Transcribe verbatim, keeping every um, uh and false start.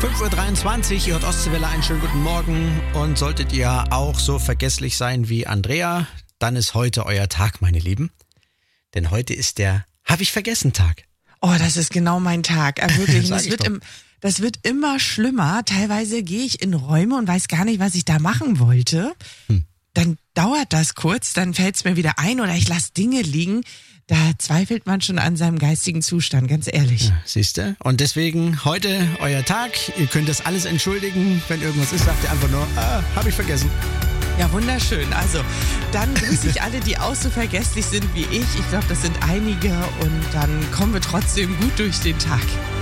fünf Uhr dreiundzwanzig, ihr hört Ostseewelle, einen schönen guten Morgen. Und solltet ihr auch so vergesslich sein wie Andrea, dann ist heute euer Tag, meine Lieben. Denn heute ist der Hab-ich-vergessen-Tag. Oh, das ist genau mein Tag. Äh, wirklich. Sag das, ich wird doch. im, das wird immer schlimmer. Teilweise gehe ich in Räume und weiß gar nicht, was ich da machen wollte. Hm. Dann dauert das kurz, dann fällt es mir wieder ein oder ich lasse Dinge liegen. Da zweifelt man schon an seinem geistigen Zustand, ganz ehrlich. Ja, siehste? Und deswegen heute euer Tag. Ihr könnt das alles entschuldigen. Wenn irgendwas ist, sagt ihr einfach nur, ah, hab ich vergessen. Ja, wunderschön. Also, dann grüße ich alle, die auch so vergesslich sind wie ich. Ich glaube, das sind einige und dann kommen wir trotzdem gut durch den Tag.